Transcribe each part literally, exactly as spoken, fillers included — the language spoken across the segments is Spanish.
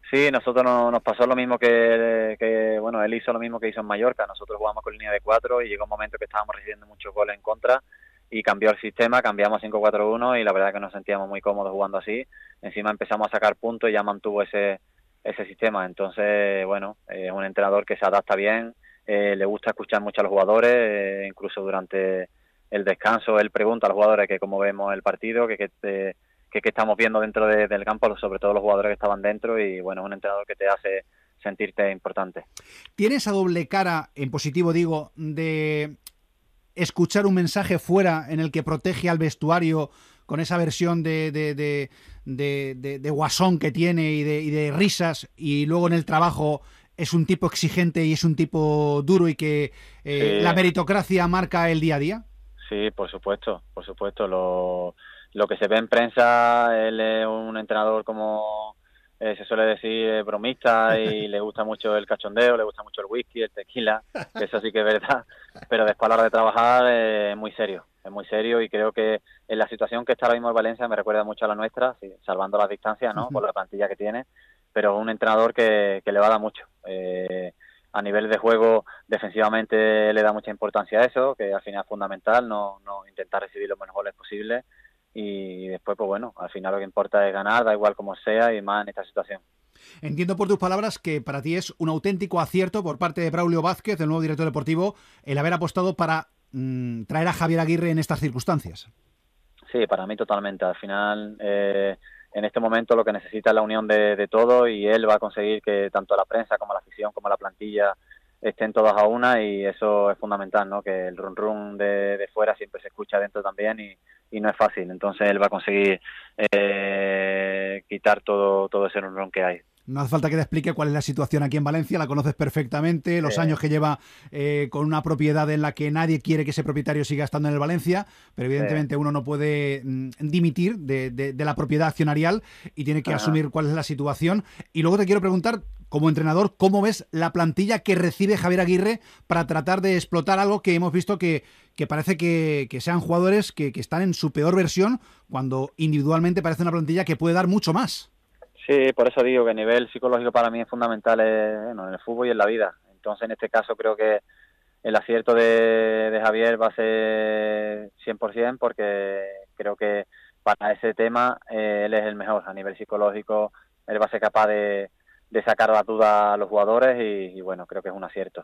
Sí, nosotros no, nos pasó lo mismo que, que, bueno, él hizo lo mismo que hizo en Mallorca. Nosotros jugamos con línea de cuatro y llegó un momento que estábamos recibiendo muchos goles en contra y cambió el sistema, cambiamos cinco cuatro uno y la verdad que nos sentíamos muy cómodos jugando así. Encima empezamos a sacar puntos y ya mantuvo ese ese sistema. Entonces, bueno, es eh, un entrenador que se adapta bien, eh, le gusta escuchar mucho a los jugadores, eh, incluso durante el descanso él pregunta a los jugadores que cómo vemos el partido, que, que te, que, que estamos viendo dentro de, del campo, sobre todo los jugadores que estaban dentro, y bueno, es un entrenador que te hace sentirte importante. ¿Tiene esa doble cara, en positivo digo, de escuchar un mensaje fuera en el que protege al vestuario con esa versión de, de, de, de, de, de guasón que tiene y de, y de risas, y luego en el trabajo es un tipo exigente y es un tipo duro y que eh, sí. la meritocracia marca el día a día? Sí, por supuesto, por supuesto. Lo, lo que se ve en prensa, él es un entrenador como eh, se suele decir, eh, bromista, y le gusta mucho el cachondeo, le gusta mucho el whisky, el tequila, que eso sí que es verdad, pero después a la hora de trabajar eh, es muy serio, es muy serio, y creo que en la situación que está ahora mismo en Valencia me recuerda mucho a la nuestra, sí, salvando las distancias, ¿no?, por la plantilla que tiene, pero un entrenador que, que le va a dar mucho. Eh, a nivel de juego, defensivamente le da mucha importancia a eso, que al final es fundamental, no, no intentar recibir los menos goles posibles, y después, pues bueno, al final lo que importa es ganar, da igual como sea, y más en esta situación. Entiendo por tus palabras que para ti es un auténtico acierto por parte de Braulio Vázquez, el nuevo director deportivo, el haber apostado para mmm, traer a Javier Aguirre en estas circunstancias. Sí, para mí totalmente. Al final, eh, en este momento lo que necesita es la unión de, de todo, y él va a conseguir que tanto la prensa como la afición como la plantilla estén todas a una, y eso es fundamental, ¿no? Que el run run de, de fuera siempre se escucha dentro también, y, y no es fácil. Entonces él va a conseguir eh, quitar todo, todo ese run run que hay. No hace falta que te explique cuál es la situación aquí en Valencia, la conoces perfectamente, los sí. años que lleva eh, con una propiedad en la que nadie quiere que ese propietario siga estando en el Valencia, pero evidentemente sí. uno no puede mm, dimitir de, de, de la propiedad accionarial y tiene que Ajá. asumir cuál es la situación. Y luego te quiero preguntar, como entrenador, ¿cómo ves la plantilla que recibe Javier Aguirre para tratar de explotar algo que hemos visto que, que parece que, que sean jugadores que, que están en su peor versión, cuando individualmente parece una plantilla que puede dar mucho más? Sí, por eso digo que a nivel psicológico para mí es fundamental eh, bueno, en el fútbol y en la vida. Entonces, en este caso creo que el acierto de, de Javier va a ser cien por ciento, porque creo que para ese tema eh, él es el mejor. A nivel psicológico, él va a ser capaz de, de sacar las dudas a los jugadores, y, y bueno, creo que es un acierto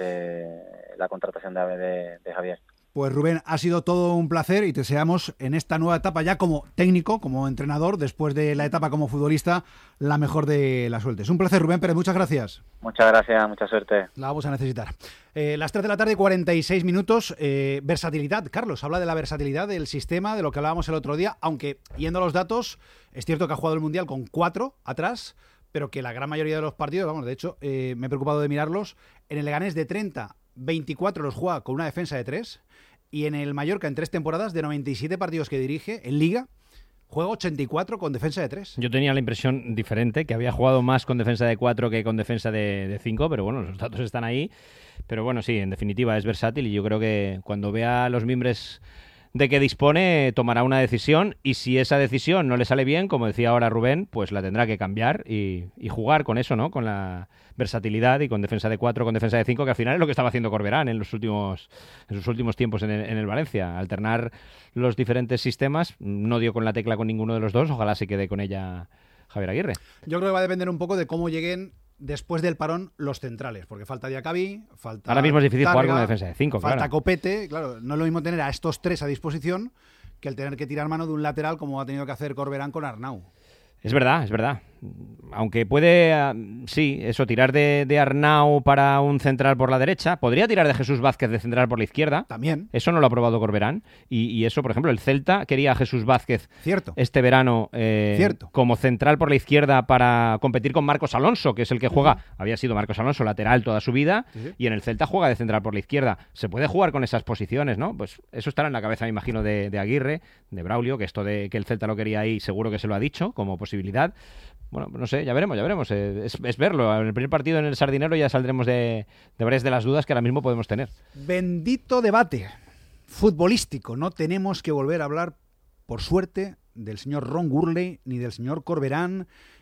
de la contratación de, de, de Javier. Pues Rubén, ha sido todo un placer y te deseamos en esta nueva etapa ya como técnico, como entrenador, después de la etapa como futbolista, la mejor de las suertes. Un placer, Rubén Pérez, muchas gracias. Muchas gracias, mucha suerte. La vamos a necesitar. Eh, las tres de la tarde, cuarenta y seis minutos. Eh, versatilidad, Carlos, habla de la versatilidad del sistema, de lo que hablábamos el otro día, aunque yendo a los datos, es cierto que ha jugado el Mundial con cuatro atrás, pero que la gran mayoría de los partidos, vamos, de hecho, eh, me he preocupado de mirarlos, en el Leganés de treinta, veinticuatro los juega con una defensa de tres, y en el Mallorca, en tres temporadas, de noventa y siete partidos que dirige en Liga, juega ochenta y cuatro con defensa de tres. Yo tenía la impresión diferente, que había jugado más con defensa de cuatro que con defensa de cinco, pero bueno, los datos están ahí. Pero bueno, sí, en definitiva es versátil, y yo creo que cuando vea los mimbres de que dispone, tomará una decisión, y si esa decisión no le sale bien, como decía ahora Rubén, pues la tendrá que cambiar y, y jugar con eso, ¿no? Con la versatilidad y con defensa de cuatro, con defensa de cinco, que al final es lo que estaba haciendo Corberán en los últimos en sus últimos tiempos en el, en el Valencia, alternar los diferentes sistemas. No dio con la tecla con ninguno de los dos, ojalá se quede con ella Javier Aguirre. Yo creo que va a depender un poco de cómo lleguen después del parón los centrales, porque falta Diacabí, falta ahora mismo es difícil Targa, jugar con una defensa de cinco, falta claro. Copete, claro, no es lo mismo tener a estos tres a disposición que el tener que tirar mano de un lateral como ha tenido que hacer Corberán con Arnau. Es verdad, es verdad. Aunque puede, sí, eso, tirar de, de Arnau para un central por la derecha. Podría tirar de Jesús Vázquez de central por la izquierda. También. Eso no lo ha probado Corberán. Y, y eso, por ejemplo, el Celta quería a Jesús Vázquez Cierto. este verano eh, Cierto. como central por la izquierda para competir con Marcos Alonso, que es el que juega. Uh-huh. Había sido Marcos Alonso lateral toda su vida, uh-huh. y en el Celta juega de central por la izquierda. Se puede jugar con esas posiciones, ¿no? Pues eso estará en la cabeza, me imagino, de, de Aguirre, de Braulio, que esto de que el Celta lo quería ahí seguro que se lo ha dicho como posibilidad. Bueno, no sé, ya veremos, ya veremos. Es, es verlo. En el primer partido en el Sardinero ya saldremos de, de varias de las dudas que ahora mismo podemos tener. Bendito debate futbolístico. No tenemos que volver a hablar, por suerte, del señor Ron Gurley, ni del señor Corberán,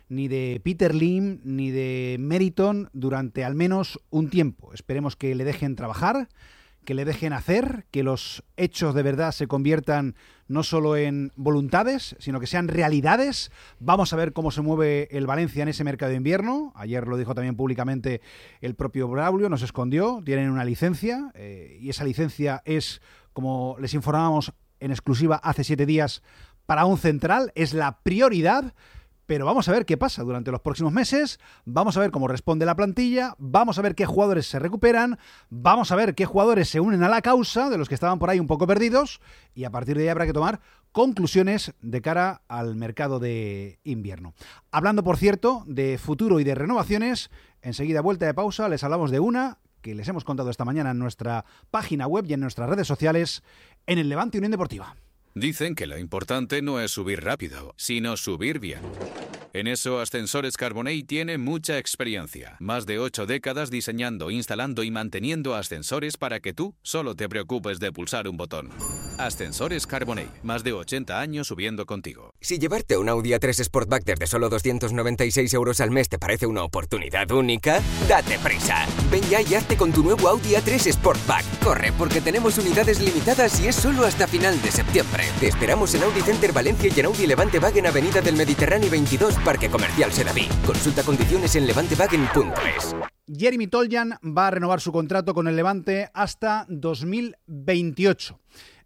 ni de Peter Lim, ni de Meriton durante al menos un tiempo. Esperemos que le dejen trabajar, que le dejen hacer, que los hechos de verdad se conviertan no solo en voluntades, sino que sean realidades. Vamos a ver cómo se mueve el Valencia en ese mercado de invierno. Ayer lo dijo también públicamente el propio Braulio, no se escondió, tienen una licencia eh, y esa licencia es, como les informábamos en exclusiva hace siete días, para un central, es la prioridad. Pero vamos a ver qué pasa durante los próximos meses, vamos a ver cómo responde la plantilla, vamos a ver qué jugadores se recuperan, vamos a ver qué jugadores se unen a la causa de los que estaban por ahí un poco perdidos y a partir de ahí habrá que tomar conclusiones de cara al mercado de invierno. Hablando, por cierto, de futuro y de renovaciones, enseguida vuelta de pausa, les hablamos de una que les hemos contado esta mañana en nuestra página web y en nuestras redes sociales en el Levante Unión Deportiva. Dicen que lo importante no es subir rápido, sino subir bien. En eso, Ascensores Carbonell tiene mucha experiencia. Más de ocho décadas diseñando, instalando y manteniendo ascensores para que tú solo te preocupes de pulsar un botón. Ascensores Carbonell, más de ochenta años subiendo contigo. Si llevarte un Audi A tres Sportback desde solo doscientos noventa y seis euros al mes te parece una oportunidad única, date prisa. Ven ya y hazte con tu nuevo Audi A tres Sportback. Corre, porque tenemos unidades limitadas y es solo hasta final de septiembre. Te esperamos en Audi Center Valencia y en Audi Levante Wagen Avenida del Mediterráneo veintidós, Parque Comercial Sedaví. Consulta condiciones en levantewagen punto es. Jeremy Toljan va a renovar su contrato con el Levante hasta dos mil veintiocho.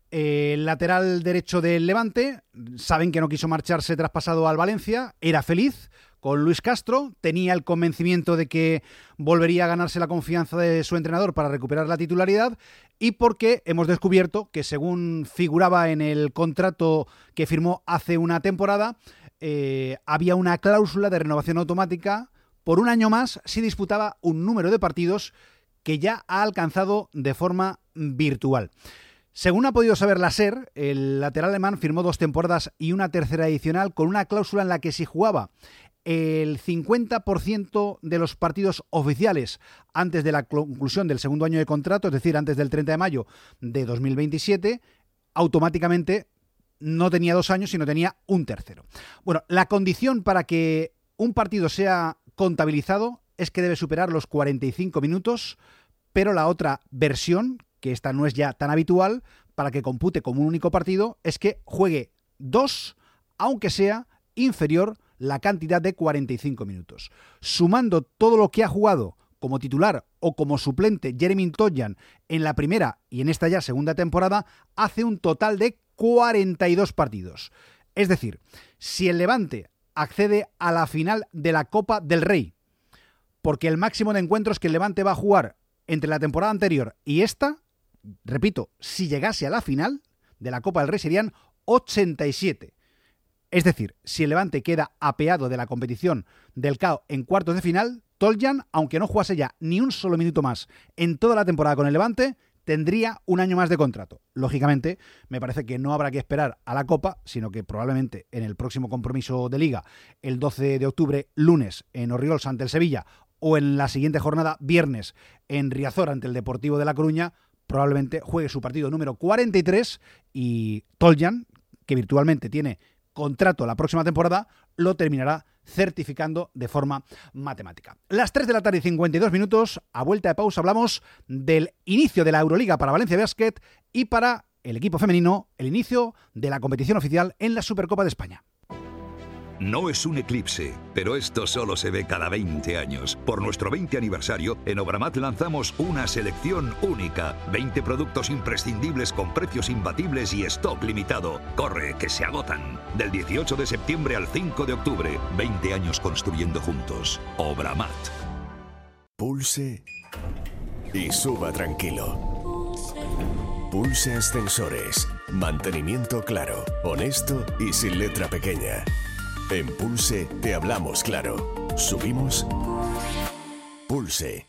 El lateral derecho del Levante, saben que no quiso marcharse traspasado al Valencia, era feliz con Luis Castro, tenía el convencimiento de que volvería a ganarse la confianza de su entrenador para recuperar la titularidad y porque hemos descubierto que, según figuraba en el contrato que firmó hace una temporada, eh, había una cláusula de renovación automática por un año más si disputaba un número de partidos que ya ha alcanzado de forma virtual. Según ha podido saber la SER, el lateral alemán firmó dos temporadas y una tercera adicional con una cláusula en la que si jugaba el cincuenta por ciento de los partidos oficiales antes de la conclusión del segundo año de contrato, es decir, antes del treinta de mayo de dos mil veintisiete, automáticamente no tenía dos años, sino tenía un tercero. Bueno, la condición para que un partido sea contabilizado es que debe superar los cuarenta y cinco minutos, pero la otra versión, que esta no es ya tan habitual, para que compute como un único partido, es que juegue dos, aunque sea inferior la cantidad de cuarenta y cinco minutos. Sumando todo lo que ha jugado como titular o como suplente Jeremy Toljan en la primera y en esta ya segunda temporada, hace un total de cuarenta y dos partidos. Es decir, si el Levante accede a la final de la Copa del Rey, porque el máximo de encuentros que el Levante va a jugar entre la temporada anterior y esta, repito, si llegase a la final de la Copa del Rey serían ochenta y siete. Es decir, si el Levante queda apeado de la competición del C A O en cuartos de final, Toljan, aunque no jugase ya ni un solo minuto más en toda la temporada con el Levante, tendría un año más de contrato. Lógicamente, me parece que no habrá que esperar a la Copa, sino que probablemente en el próximo compromiso de Liga, el doce de octubre, lunes, en Orriols ante el Sevilla, o en la siguiente jornada, viernes, en Riazor ante el Deportivo de La Coruña, probablemente juegue su partido número cuarenta y tres y Toljan, que virtualmente tiene contrato la próxima temporada, lo terminará certificando de forma matemática. Las tres de la tarde y cincuenta y dos minutos, a vuelta de pausa hablamos del inicio de la Euroliga para Valencia Basket y para el equipo femenino, el inicio de la competición oficial en la Supercopa de España. No es un eclipse, pero esto solo se ve cada veinte años. Por nuestro veinte aniversario, en Obramat lanzamos una selección única. veinte productos imprescindibles con precios imbatibles y stock limitado. Corre, que se agotan. Del dieciocho de septiembre al cinco de octubre. veinte años construyendo juntos. Obramat. Pulse y suba tranquilo. Pulse Ascensores. Mantenimiento claro, honesto y sin letra pequeña. En Pulse te hablamos claro. Subimos. Pulse.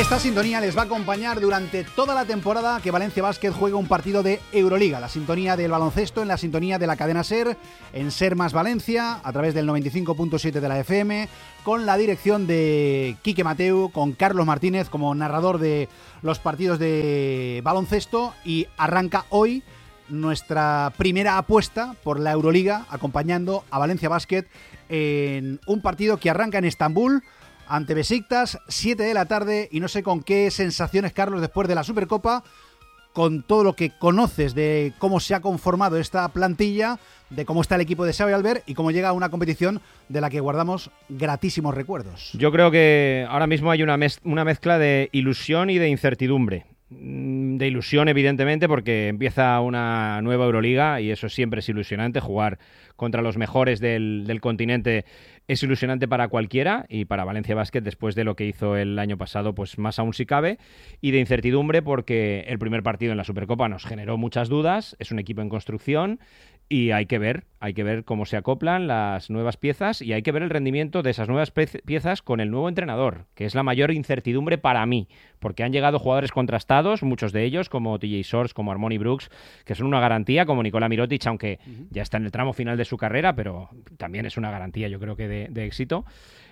Esta sintonía les va a acompañar durante toda la temporada que Valencia Basket juega un partido de Euroliga. La sintonía del baloncesto en la sintonía de la cadena SER, en SER más Valencia, a través del noventa y cinco punto siete de la F M, con la dirección de Quique Mateu, con Carlos Martínez como narrador de los partidos de baloncesto. Y arranca hoy nuestra primera apuesta por la Euroliga, acompañando a Valencia Basket en un partido que arranca en Estambul ante Besiktas, siete de la tarde, y no sé con qué sensaciones, Carlos, después de la Supercopa, con todo lo que conoces de cómo se ha conformado esta plantilla, de cómo está el equipo de Xavi Albert y cómo llega a una competición de la que guardamos gratísimos recuerdos. Yo creo que ahora mismo hay una, mez- una mezcla de ilusión y de incertidumbre. De ilusión, evidentemente, porque empieza una nueva Euroliga y eso siempre es ilusionante. Jugar contra los mejores del, del continente es ilusionante para cualquiera, y para Valencia Basket, después de lo que hizo el año pasado, pues más aún si cabe. Y de incertidumbre porque el primer partido en la Supercopa nos generó muchas dudas. Es un equipo en construcción y hay que ver, hay que ver cómo se acoplan las nuevas piezas, y hay que ver el rendimiento de esas nuevas pe- piezas con el nuevo entrenador, que es la mayor incertidumbre para mí, porque han llegado jugadores contrastados, muchos de ellos, como T J Shorts, como Armoni Brooks, que son una garantía, como Nikola Mirotic, aunque uh-huh. ya está en el tramo final de su carrera, pero también es una garantía, yo creo que de, de éxito.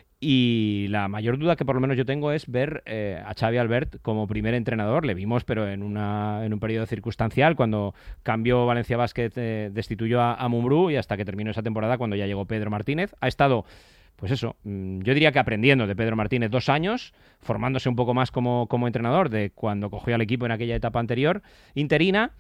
Y la mayor duda que por lo menos yo tengo es ver eh, a Xavi Albert como primer entrenador. Le vimos, pero en, una, en un periodo circunstancial, cuando cambió Valencia Basket, eh, destituyó a, a Mumbrú, y hasta que terminó esa temporada, cuando ya llegó Pedro Martínez. Ha estado, pues eso, yo diría que aprendiendo de Pedro Martínez dos años, formándose un poco más como, como entrenador de cuando cogió al equipo en aquella etapa anterior, interina.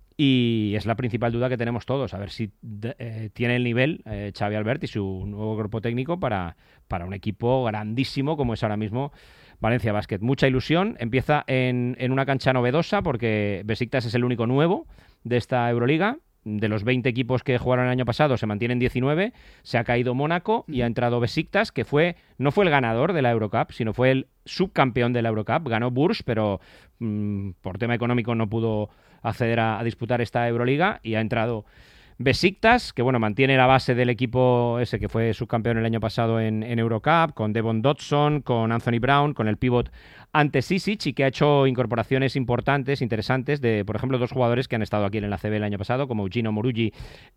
Y es la principal duda que tenemos todos, a ver si eh, tiene el nivel eh, Xavi Albert y su nuevo grupo técnico para, para un equipo grandísimo como es ahora mismo Valencia Basket. Mucha ilusión, empieza en, en una cancha novedosa porque Besiktas es el único nuevo de esta Euroliga. De los veinte equipos que jugaron el año pasado se mantienen diecinueve, se ha caído Mónaco y ha entrado Besiktas, que fue no fue el ganador de la Eurocup, sino fue el subcampeón de la Eurocup. Ganó Bourges, pero mmm, por tema económico no pudo acceder a, a disputar esta Euroliga, y ha entrado Besiktas, que bueno, mantiene la base del equipo ese que fue subcampeón el año pasado en, en Eurocup, con Devon Dodson, con Anthony Brown, con el pívot Ante Sisic, y que ha hecho incorporaciones importantes, interesantes, de, por ejemplo, dos jugadores que han estado aquí en el A C B el año pasado, como Gino Morugi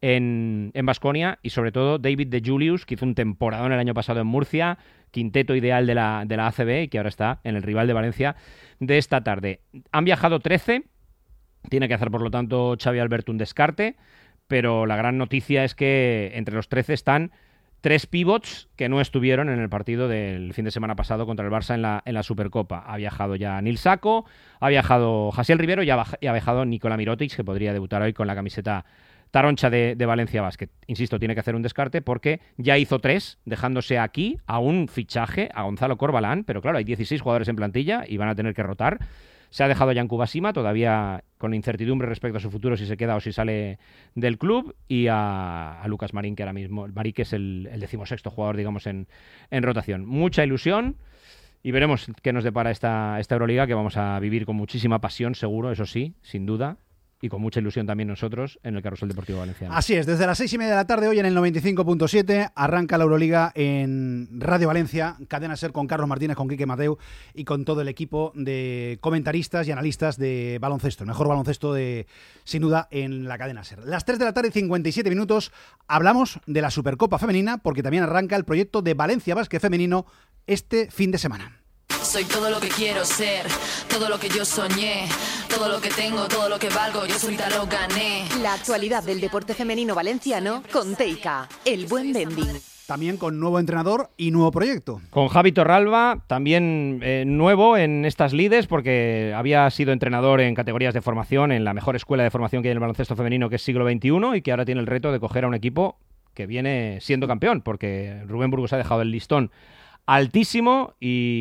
en, en Baskonia, y sobre todo David De Julius, que hizo un temporadón el año pasado en Murcia, quinteto ideal de la, de la A C B, y que ahora está en el rival de Valencia de esta tarde. Han viajado trece, tiene que hacer, por lo tanto, Xavi Albert un descarte, pero la gran noticia es que entre los trece están tres pivots que no estuvieron en el partido del fin de semana pasado contra el Barça en la, en la Supercopa. Ha viajado ya Nil Sacco, ha viajado Jasiel Rivero y ha, y ha viajado Nikola Mirotic, que podría debutar hoy con la camiseta taroncha de, de Valencia Basket. Insisto, tiene que hacer un descarte porque ya hizo tres, dejándose aquí a un fichaje, a Gonzalo Corbalán, pero claro, hay dieciséis jugadores en plantilla y van a tener que rotar. Se ha dejado Jan Kubasima, todavía con incertidumbre respecto a su futuro, si se queda o si sale del club, y a, a Lucas Marín, que ahora mismo, Marín, que es el, el decimosexto jugador, digamos, en, en rotación. Mucha ilusión, y veremos qué nos depara esta, esta Euroliga, que vamos a vivir con muchísima pasión, seguro, eso sí, sin duda, y con mucha ilusión también nosotros en el Carrusel Deportivo Valenciano. Así es, desde las seis y media de la tarde hoy en el noventa y cinco punto siete arranca la Euroliga en Radio Valencia, cadena SER, con Carlos Martínez, con Quique Mateu y con todo el equipo de comentaristas y analistas de baloncesto, el mejor baloncesto de, sin duda, en la cadena SER. Las tres de la tarde, cincuenta y siete minutos, hablamos de la Supercopa Femenina, porque también arranca el proyecto de Valencia Basket Femenino este fin de semana. Soy todo lo que quiero ser, todo lo que yo soñé, todo lo que tengo, todo lo que valgo, yo solita lo gané. La actualidad del deporte femenino valenciano con Teica, el buen vending. También con nuevo entrenador y nuevo proyecto. Con Javi Torralba, también eh, nuevo en estas lides, porque había sido entrenador en categorías de formación, en la mejor escuela de formación que hay en el baloncesto femenino, que es Siglo veintiuno, y que ahora tiene el reto de coger a un equipo que viene siendo campeón, porque Rubén Burgos ha dejado el listón altísimo,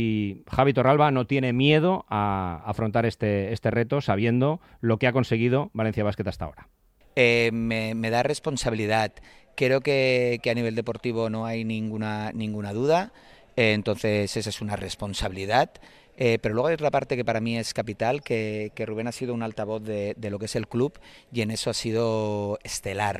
y Javi Torralba no tiene miedo a afrontar este, este reto, sabiendo lo que ha conseguido Valencia Basket hasta ahora. Eh, me, me da responsabilidad. Creo que, que a nivel deportivo no hay ninguna, ninguna duda, eh, entonces esa es una responsabilidad. Eh, pero luego hay otra parte que para mí es capital, que, que Rubén ha sido un altavoz de, de lo que es el club, y en eso ha sido estelar.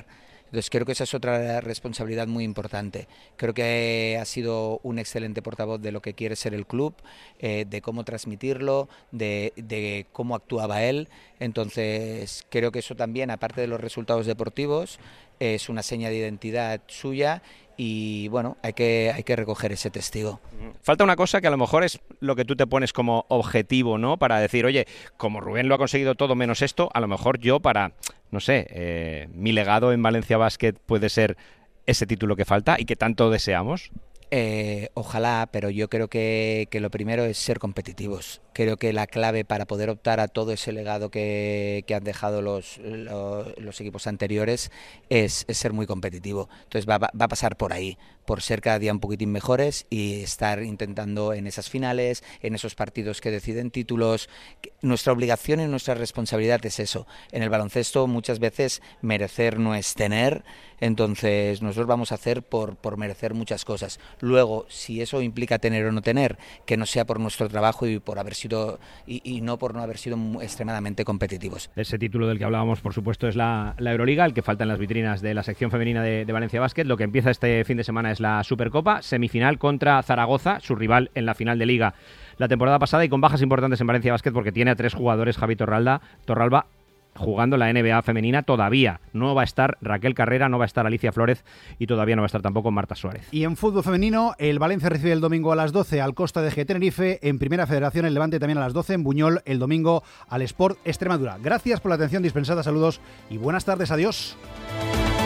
Entonces creo que esa es otra responsabilidad muy importante. Creo que ha sido un excelente portavoz de lo que quiere ser el club, eh, de cómo transmitirlo, de, de cómo actuaba él. Entonces creo que eso también, aparte de los resultados deportivos, es una seña de identidad suya. Y bueno, hay que, hay que recoger ese testigo. Falta una cosa que a lo mejor es lo que tú te pones como objetivo, ¿no? Para decir, oye, como Rubén lo ha conseguido todo menos esto, a lo mejor yo para, no sé, eh, mi legado en Valencia Basket puede ser ese título que falta y que tanto deseamos. Eh, ojalá, pero yo creo que, que lo primero es ser competitivos. Creo que la clave para poder optar a todo ese legado que, que han dejado los, los, los equipos anteriores es, es ser muy competitivo. Entonces va, va a pasar por ahí, por ser cada día un poquitín mejores y estar intentando en esas finales, en esos partidos que deciden títulos. Nuestra obligación y nuestra responsabilidad es eso. En el baloncesto muchas veces merecer no es tener, entonces nosotros vamos a hacer por, por merecer muchas cosas. Luego, si eso implica tener o no tener, que no sea por nuestro trabajo y por haber sido y, y no por no haber sido extremadamente competitivos. Ese título del que hablábamos, por supuesto, es la, la Euroliga, el que falta en las vitrinas de la sección femenina de, de Valencia Basket. Lo que empieza este fin de semana es la Supercopa, semifinal contra Zaragoza, su rival en la final de Liga la temporada pasada, y con bajas importantes en Valencia Basket porque tiene a tres jugadores, Javi Torralba, Torralba jugando la N B A femenina todavía. No va a estar Raquel Carrera, no va a estar Alicia Flórez y todavía no va a estar tampoco Marta Suárez. Y en fútbol femenino, el Valencia recibe el domingo a las doce al Costa de G Tenerife. En Primera Federación, el Levante también a las doce en Buñol, el domingo al Sport Extremadura. Gracias por la atención dispensada, saludos y buenas tardes, adiós.